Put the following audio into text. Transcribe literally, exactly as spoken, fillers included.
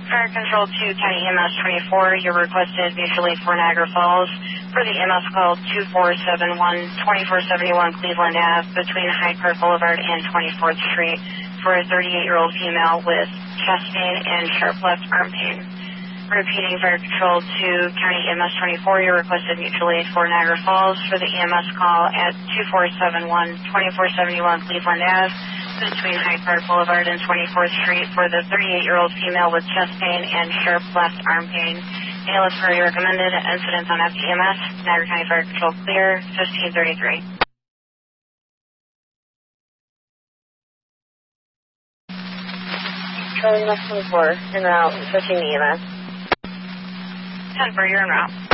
Fire Control to County E M S twenty-four, you're requested mutually for Niagara Falls for the E M S call two four seven one, twenty-four seventy-one Cleveland Avenue between Hyde Park Boulevard and twenty-fourth Street for a thirty-eight-year-old female with chest pain and sharp left arm pain. Repeating, Fire Control to County E M S twenty-four, you're requested mutually for Niagara Falls for the E M S call at two four seven one, twenty-four seventy-one Cleveland Avenue between Hyde Park Boulevard and twenty-fourth Street for the thirty-eight-year-old female with chest pain and sharp left arm pain. A L S Priority recommended. Incidents on F D M S. Niagara County Fire Control clear. fifteen thirty-three. Charlie West twenty-four, en route, switching to E M S. ten for, you're en route.